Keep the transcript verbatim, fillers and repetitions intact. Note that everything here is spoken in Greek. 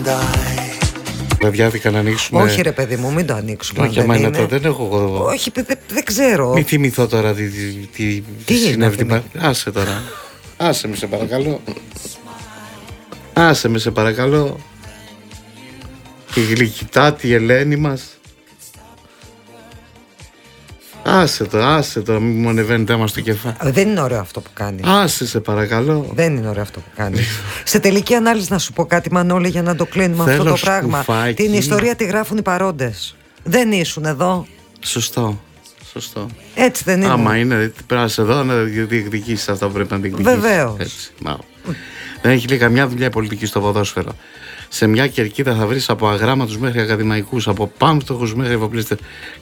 Βραδιάτικα να ανοίξουμε. Όχι ρε παιδί μου, μην το ανοίξουμε. Όχι, αμά είναι το, δεν έχω. Όχι, δεν δε ξέρω. Μην θυμηθώ τώρα τι, τι, τι συνέβη. Άσε τώρα. Άσε με σε παρακαλώ. Άσε με σε παρακαλώ. Η γλυκητάτη η Ελένη μας. Άσε το, άσε το, μην μου ανεβαίνει τέμα στο κεφάλι. Δεν είναι ωραίο αυτό που κάνει. Άσε σε παρακαλώ. Δεν είναι ωραίο αυτό που κάνει. Σε τελική ανάλυση να σου πω κάτι, Μανώλη, για να το κλείνουμε αυτό το πράγμα. Την ιστορία τη γράφουν οι παρόντες. Δεν ήσουν εδώ. Σωστό. Σωστό. Έτσι δεν είναι. Άμα είναι, πρέπει να είσαι εδώ να διεκδικήσεις αυτά που πρέπει να διεκδικήσεις. Βεβαίως. Δεν έχει λέει καμιά δουλειά η πολιτική στο ποδόσφαιρο. Σε μια κερκίδα θα βρεις από αγράμματους μέχρι ακαδημαϊκούς, από πάμπτωχους μέχρι εφοπλίστες.